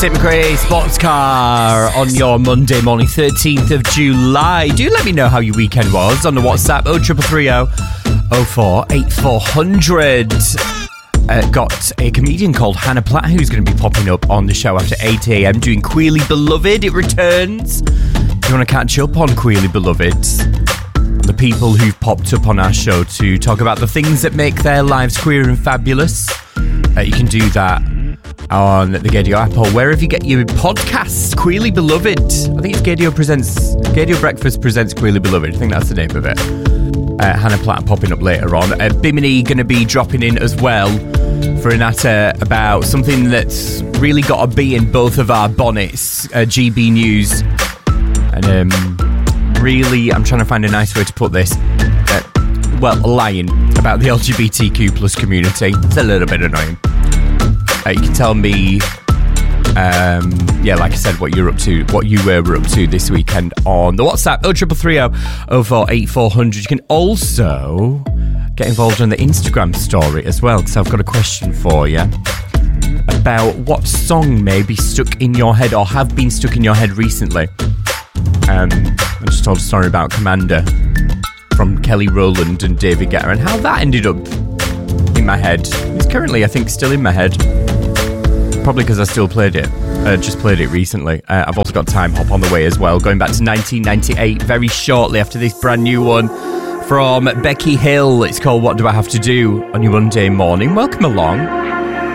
Tim McRae Sports Car on your Monday morning, 13th of July. Do let me know how your weekend was on the WhatsApp 0330 04 8400. Got a comedian called Hannah Platt who's going to be popping up on the show after 8 a.m. doing Queerly Beloved. It returns. If you want to catch up on Queerly Beloved, the people who've popped up on our show to talk about the things that make their lives queer and fabulous, you can do that on the Gaydio app or wherever you get your podcasts. Queerly Beloved. I think it's Gaydio Breakfast presents Queerly Beloved. I think that's the name of it. Hannah Platt popping up later on. Bimini going to be dropping in as well for a natter about something that's really got to be in both of our bonnets. GB News. And really, I'm trying to find a nice way to put this. Lying about the LGBTQ plus community. It's a little bit annoying. You can tell me, like I said, what you're up to, what you were up to this weekend on the WhatsApp 0330 04 8400. You can also get involved on the Instagram story as well, because I've got a question for you about what song may be stuck in your head or have been stuck in your head recently. I just told a story about Commander from Kelly Rowland and David Guetta and how that ended up in my head. It's currently, I think, still in my head. Probably because I still played it. Just played it recently. I've also got Time Hop on the way as well, going back to 1998 very shortly after this brand new one from Becky Hill. It's called What Do I Have to Do on your Monday morning. Welcome along.